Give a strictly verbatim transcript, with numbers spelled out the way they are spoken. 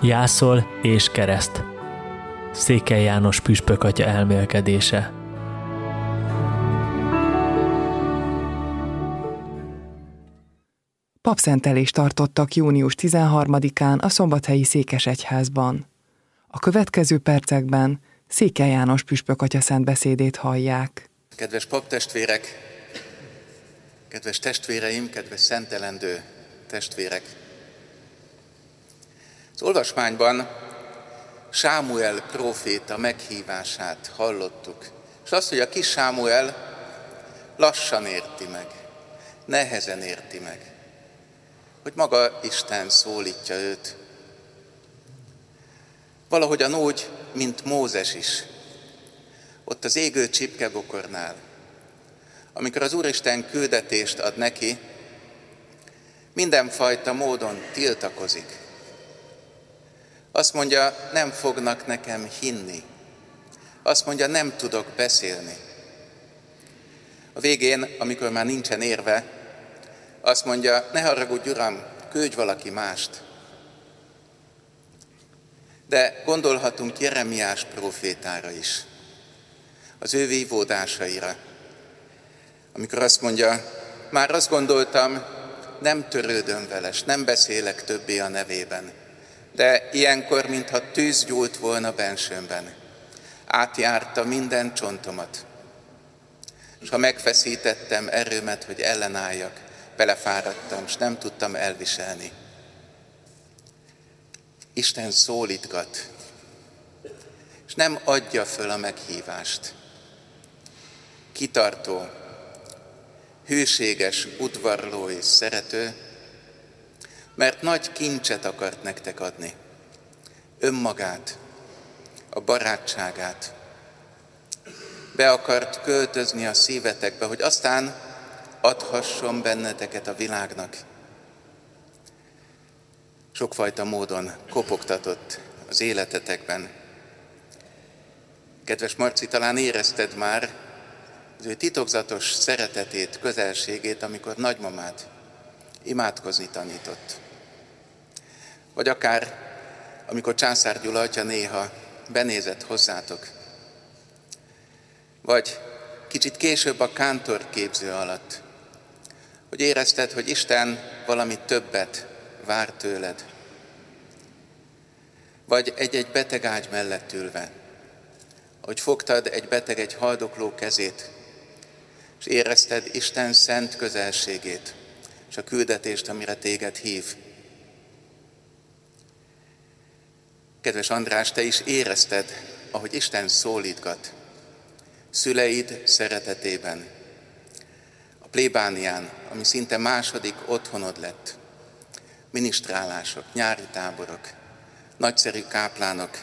Jászol és kereszt. Székely János püspök atya elmélkedése. Papszentelést tartottak június tizenharmadikán a Szombathelyi Székesegyházban. A következő percekben Székely János püspök atya szentbeszédét hallják. Kedves paptestvérek, kedves testvéreim, kedves szentelendő testvérek! Az olvasmányban Sámuel próféta meghívását hallottuk, és azt, hogy a kis Sámuel lassan érti meg, nehezen érti meg, hogy maga Isten szólítja őt. Valahogyan úgy, mint Mózes is, ott az égő csipkebokornál, amikor az Úristen küldetést ad neki, mindenfajta módon tiltakozik. Azt mondja, nem fognak nekem hinni. Azt mondja, nem tudok beszélni. A végén, amikor már nincsen érve, azt mondja, ne haragudj, Uram, küldj valaki mást. De gondolhatunk Jeremiás prófétára is, az ő vívódásaira, amikor azt mondja, már azt gondoltam, nem törődöm vele, s nem beszélek többé a nevében, de ilyenkor, mintha tűz gyúlt volna bensőmben, átjárta minden csontomat, és ha megfeszítettem erőmet, hogy ellenálljak, belefáradtam, és nem tudtam elviselni. Isten szólítgat, és nem adja föl a meghívást. Kitartó, hűséges, udvarló és szerető, mert nagy kincset akart nektek adni. Önmagát, a barátságát. Be akart költözni a szívetekbe, hogy aztán adhasson benneteket a világnak. Sokfajta módon kopogtatott az életetekben. Kedves Marci, talán érezted már az ő titokzatos szeretetét, közelségét, amikor nagymamát imádkozni tanított. Vagy akár, amikor Császár Gyula atya néha benézett hozzátok. Vagy kicsit később a kántorképző alatt, hogy érezted, hogy Isten valami többet vár tőled. Vagy egy-egy beteg ágy mellett ülve, hogy fogtad egy beteg, egy haldokló kezét, és érezted Isten szent közelségét, és a küldetést, amire téged hív. Kedves András, te is érezted, ahogy Isten szólítgat, szüleid szeretetében, a plébánián, ami szinte második otthonod lett, minisztrálások, nyári táborok, nagyszerű káplánok,